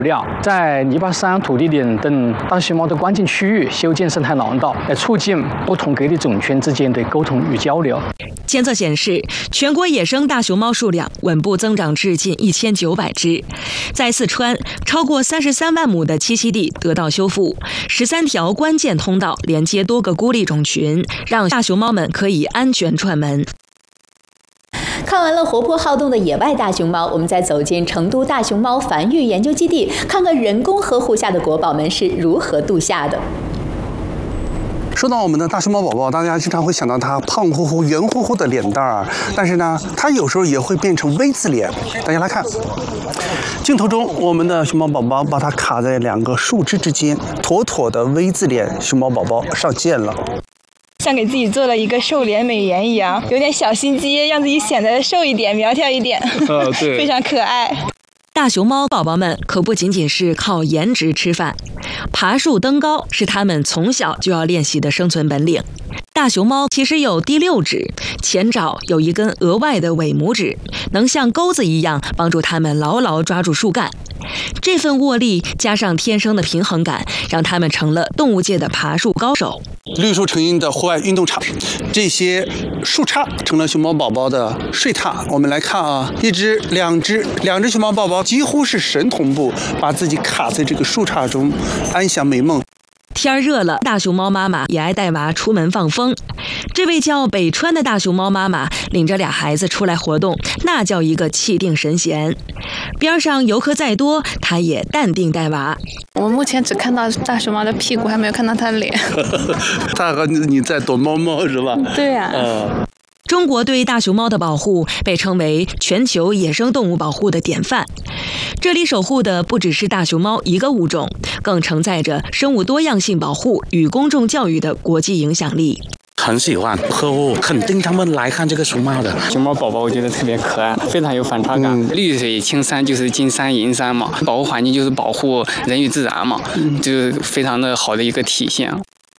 在泥巴山、土地岭等大熊猫的关键区域修建生态廊道，来促进不同各地种群之间的沟通与交流。 监测显示，全国野生大熊猫数量稳步增长至近1900只。在四川，超过33万亩的栖息地得到修复，13条关键通道连接多个孤立种群，让大熊猫们可以安全串门。 看完了活泼好动的野外大熊猫，我们再走进成都大熊猫繁育研究基地，看看人工呵护下的国宝们是如何度夏的。 说到我们的大熊猫宝宝，大家经常会想到它胖乎乎、圆乎乎的脸蛋儿，但是呢，它有时候也会变成 V 字脸。大家来看，镜头中我们的熊猫宝宝把它卡在2个树枝之间，妥妥的 V 字脸熊猫宝宝上线了。 像给自己做了一个瘦脸美颜一样，有点小心机，让自己显得瘦一点、苗条一点， 对， 非常可爱。 大熊猫宝宝们可不仅仅是靠颜值吃饭，爬树登高是它们从小就要练习的生存本领。大熊猫其实有第6指，前爪有一根额外的尾拇指，能像钩子一样帮助它们牢牢抓住树干。这份握力加上天生的平衡感，让它们成了动物界的爬树高手。 绿树成荫的户外运动场，这些树杈成了熊猫宝宝的睡榻。我们来看啊，两只熊猫宝宝几乎是神同步，把自己卡在这个树杈中，安享美梦。 天热了，大熊猫妈妈也爱带娃出门放风。这位叫北川的大熊猫妈妈领着2孩子出来活动，那叫一个气定神闲。边上游客再多，她也淡定带娃。 我目前只看到大熊猫的屁股，还没有看到它的脸。 大哥，你在躲猫猫是吧？ 对呀。 中国对大熊猫的保护被称为全球野生动物保护的典范。这里守护的不只是大熊猫一个物种，更承载着生物多样性保护与公众教育的国际影响力。 很喜欢呵护，肯定他们来看这个熊猫的。 熊猫宝宝我觉得特别可爱，非常有反差感。绿水青山就是金山银山嘛，保护环境就是保护人与自然嘛，就是非常的好的一个体现。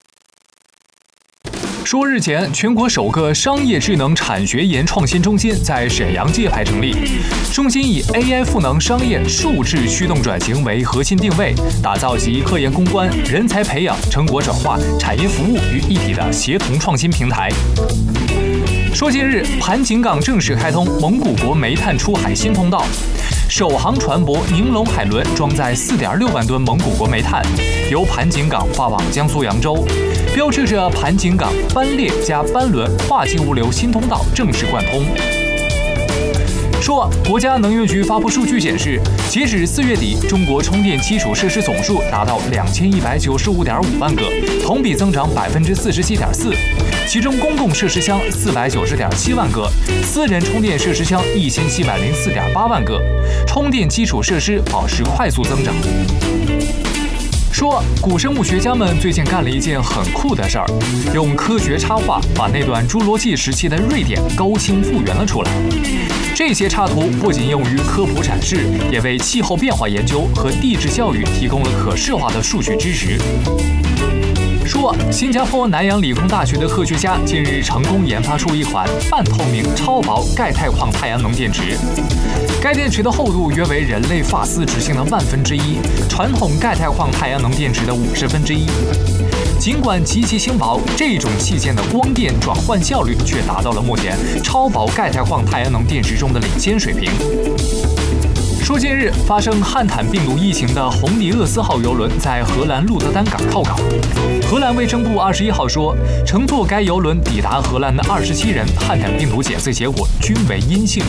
说日前，全国首个商业智能产学研创新中心在沈阳界牌成立。中心以 AI 赋能商业数字驱动转型为核心定位，打造集科研攻关、人才培养、成果转化、产业服务于一体的协同创新平台。说近日，盘锦港正式开通蒙古国煤炭出海新通道。首航船舶宁龙海轮装载4.6万吨蒙古国煤炭，由盘锦港发往江苏扬州，标志着盘锦港班列加班轮跨境物流新通道正式贯通。说，国家能源局发布数据显示，截止4月底，中国充电基础设施总数达到2195.5万个，同比增长47.4%。其中，公共设施箱490.7万个，私人充电设施箱1704.8万个，充电基础设施保持快速增长。说，古生物学家们最近干了一件很酷的事儿，用科学插画把那段侏罗纪时期的瑞典高清复原了出来。这些插图不仅用于科普展示，也为气候变化研究和地质教育提供了可视化的数据支持。说，新加坡南洋理工大学的科学家近日成功研发出一款半透明超薄钙钛矿太阳能电池。该电池的厚度约为人类发丝直径的1/1000，传统钙钛矿太阳能电池的1/50。尽管极其轻薄，这种器件的光电转换效率却达到了目前超薄钙钛矿太阳能电池中的领先水平。说，近日发生汉坦病毒疫情的红迪厄斯号邮轮在荷兰鹿德丹港靠港。荷兰卫生部21号说，乘坐该邮轮抵达荷兰的27人汉坦病毒检测结果均为阴性。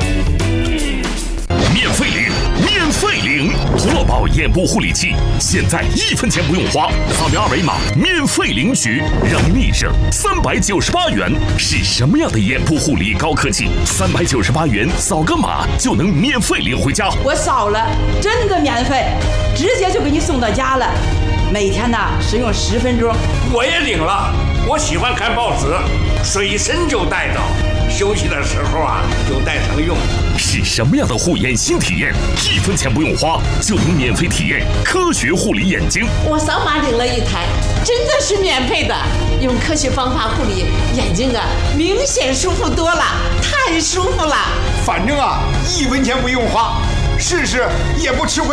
免费领国宝眼部护理器，现在1分钱不用花，扫描2维码免费领取，让你立省398元。是什么样的眼部护理高科技？398元扫个码就能免费领回家。 我扫了，真的免费，直接就给你送到家了。每天呢使用10分钟。 我也领了，我喜欢看报纸，随身就带着，休息的时候啊就带上用。 是什么样的护眼新体验？1分钱不用花就能免费体验科学护理眼睛。 我扫码领了一台，真的是免费的，用科学方法护理眼睛啊，明显舒服多了，太舒服了。 反正啊，1分钱不用花，试试也不吃亏。